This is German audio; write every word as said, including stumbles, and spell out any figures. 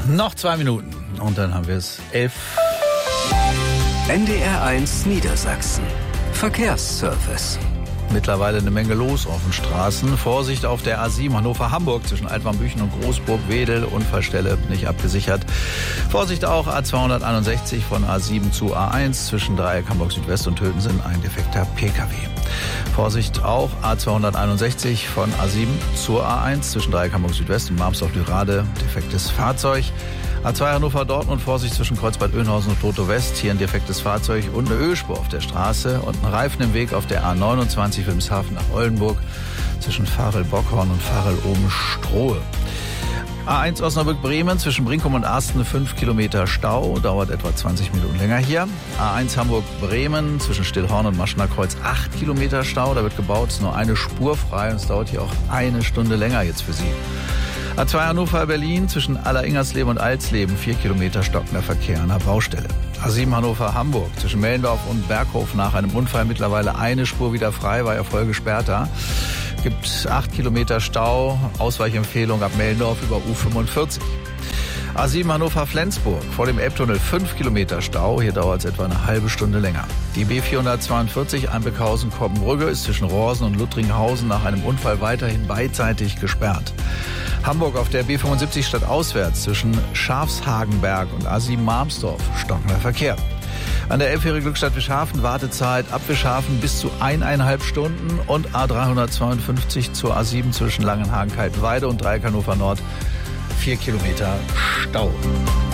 Noch zwei Minuten und dann haben wir es elf. N D R eins Niedersachsen. Verkehrsservice. Mittlerweile eine Menge los auf den Straßen. Vorsicht auf der A sieben Hannover-Hamburg zwischen Altwarmbüchen und Großburg-Wedel. Unfallstelle nicht abgesichert. Vorsicht auch A zweihunderteinundsechzig von A sieben zu A eins zwischen Dreieck Hamburg Südwest und Tötensen. Ein defekter P K W. Vorsicht auch A zweihunderteinundsechzig von A sieben zur A eins zwischen Dreieck Hamburg Südwest und Marmsdorf-Lürade. Defektes Fahrzeug. A zwei Hannover-Dortmund, Vorsicht zwischen Kreuzbad Oeynhausen und Trottow West. Hier ein defektes Fahrzeug und eine Ölspur auf der Straße und ein Reifen im Weg auf der A neunundzwanzig Wilhelmshaven nach Oldenburg zwischen Varel-Bockhorn und Varel-Oben-Strohe. A eins Osnabrück-Bremen zwischen Brinkum und Arsten fünf Kilometer Stau, dauert etwa zwanzig Minuten länger hier. A eins Hamburg-Bremen zwischen Stillhorn und Maschener Kreuz acht Kilometer Stau, da wird gebaut, ist nur eine Spur frei und es dauert hier auch eine Stunde länger jetzt für Sie. A zwei Hannover-Berlin zwischen Aller-Ingersleben und Alsleben vier Kilometer stockender Verkehr an der Baustelle. A sieben Hannover-Hamburg zwischen Mellendorf und Berghof nach einem Unfall mittlerweile eine Spur wieder frei, war ja voll gesperrt da. Gibt acht Kilometer Stau, Ausweichempfehlung ab Mellendorf über U fünfundvierzig. A sieben Hannover-Flensburg vor dem Elbtunnel fünf Kilometer Stau, hier dauert es etwa eine halbe Stunde länger. Die B vierhundertzweiundvierzig Einbeckhausen-Koppenbrügge ist zwischen Rohrsen und Luttringhausen nach einem Unfall weiterhin beidseitig gesperrt. Hamburg auf der B fünfundsiebzig stadtauswärts zwischen Schafshagenberg und A sieben Marmsdorf stockender Verkehr. An der elfjährigen Glückstadt Wischhafen Wartezeit ab Wischhafen bis zu eineinhalb Stunden und A dreihundertzweiundfünfzig zur A sieben zwischen Langenhagen-Kaltenweide und Dreieck Hannover Nord vier Kilometer Stau.